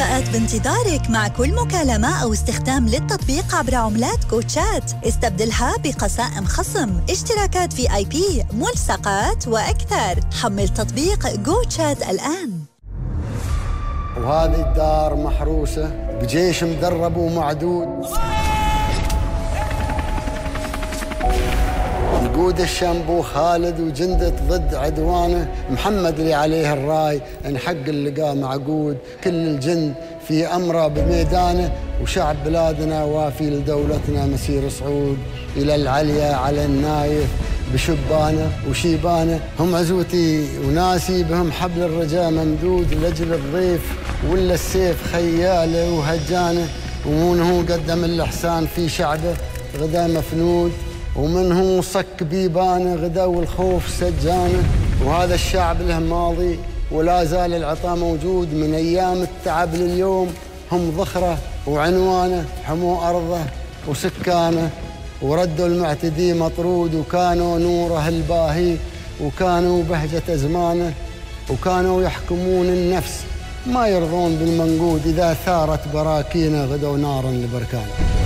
مكافآت بانتظارك مع كل مكالمة أو استخدام للتطبيق عبر عملات كوتشات. استبدلها بقسائم خصم، اشتراكات VIP، ملصقات وأكثر. حمل تطبيق كوتشات الآن. وهذه الدار محروسة بجيش مدرب ومعدود، يقود الشنبو خالد وجندة ضد عدوانه، محمد اللي عليه الراي ان حق اللقاء معقود، كل الجند في أمره بميدانه، وشعب بلادنا وافي لدولتنا مسير صعود، إلى العليا على النايف بشبانه وشيبانه، هم عزوتي وناسي بهم حبل الرجاء ممدود، لأجل الضيف ولا السيف خياله وهجانه، ومن هو قدم الإحسان في شعبه غدا مفنود، ومن هو صك بيبانه غدا والخوف سجانه، وهذا الشعب له ماضي ولا زال العطاء موجود، من أيام التعب لليوم هم ذخره وعنوانه، حموا أرضه وسكانه وردوا المعتدي مطرود، وكانوا نوره الباهي وكانوا بهجة أزمانه، وكانوا يحكمون النفس ما يرضون بالمنقود، إذا ثارت براكينه غدوا نارا لبركانه.